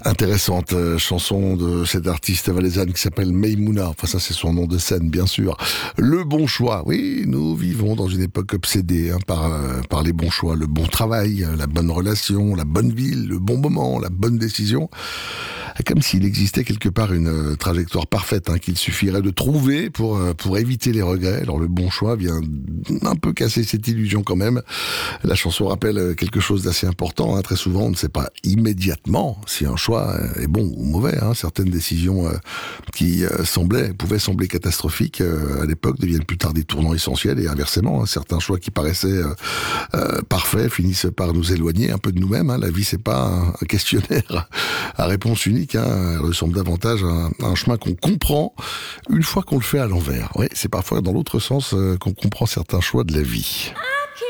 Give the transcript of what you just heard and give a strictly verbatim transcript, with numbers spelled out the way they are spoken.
Intéressante euh, chanson de cette artiste valaisanne qui s'appelle Maïmouna. Enfin, ça, c'est son nom de scène, bien sûr. Le bon choix. Oui, nous vivons dans une époque obsédée hein, par, euh, par les bons choix. Le bon travail, la bonne relation, la bonne ville, le bon moment, la bonne décision. Comme s'il existait quelque part une euh, trajectoire parfaite hein, qu'il suffirait de trouver pour, euh, pour éviter les regrets. Alors, le bon choix vient un peu casser cette illusion quand même. La chanson rappelle quelque chose d'assez important. Hein. Très souvent, on ne sait pas immédiatement si un choix est bon ou mauvais. Hein. Certaines décisions euh, qui euh, semblaient, pouvaient sembler catastrophiques euh, à l'époque deviennent plus tard des tournants essentiels et inversement, hein, certains choix qui paraissaient euh, euh, parfaits finissent par nous éloigner un peu de nous-mêmes. Hein. La vie, c'est pas un, un questionnaire à réponse unique. Hein. Elle ressemble davantage à un, à un chemin qu'on comprend une fois qu'on le fait à l'envers. Oui, c'est parfois dans l'autre sens euh, qu'on comprend certains choix de la vie.